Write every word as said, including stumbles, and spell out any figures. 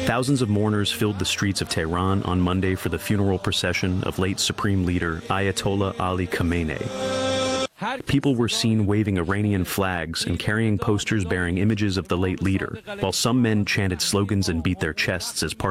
Thousands of mourners filled the streets of Tehran on Monday for the funeral procession of late Supreme Leader Ayatollah Ali Khamenei. People were seen waving Iranian flags and carrying posters bearing images of the late leader, while some men chanted slogans and beat their chests as part